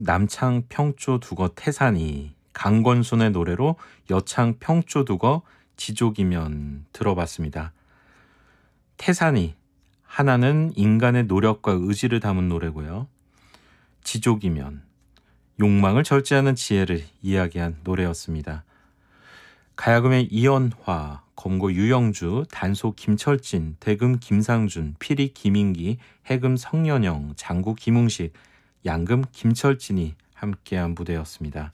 남창 평조 두거 태산이, 강건순의 노래로 여창 평조 두거 지족이면 들어봤습니다. 태산이, 하나는 인간의 노력과 의지를 담은 노래고요. 지족이면, 욕망을 절제하는 지혜를 이야기한 노래였습니다. 가야금의 이연화, 검고 유영주, 단소 김철진, 대금 김상준, 피리 김인기, 해금 성년영, 장구 김웅식, 양금 김철진이 함께한 무대였습니다.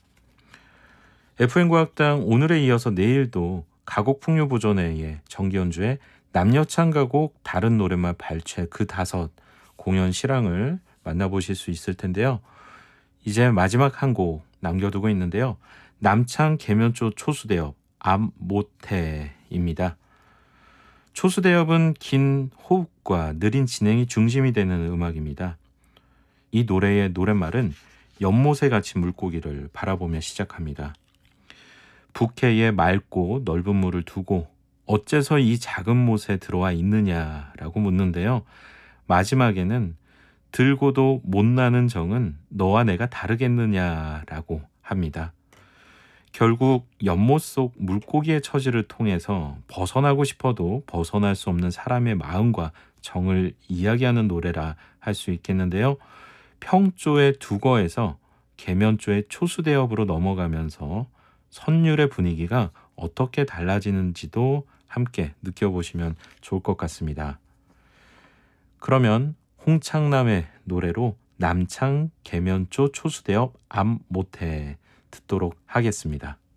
FM과학당 오늘에 이어서 내일도 가곡풍류 보존회의 정기연주의 남여창 가곡 다른 노랫말 발췌 그 다섯 공연 실황을 만나보실 수 있을 텐데요. 이제 마지막 한 곡 남겨두고 있는데요. 남창 계면조 초수대엽 암 못해입니다. 초수대엽은 긴 호흡과 느린 진행이 중심이 되는 음악입니다. 이 노래의 노랫말은 연못에같이 물고기를 바라보며 시작합니다. 부캐에 맑고 넓은 물을 두고 어째서 이 작은 못에 들어와 있느냐라고 묻는데요. 마지막에는 들고도 못 나는 정은 너와 내가 다르겠느냐라고 합니다. 결국 연못 속 물고기의 처지를 통해서 벗어나고 싶어도 벗어날 수 없는 사람의 마음과 정을 이야기하는 노래라 할 수 있겠는데요. 평조의 두거에서 계면조의 초수대엽으로 넘어가면서 선율의 분위기가 어떻게 달라지는지도 함께 느껴보시면 좋을 것 같습니다. 그러면 홍창남의 노래로 남창 계면조 초수대엽 암 못해 듣도록 하겠습니다.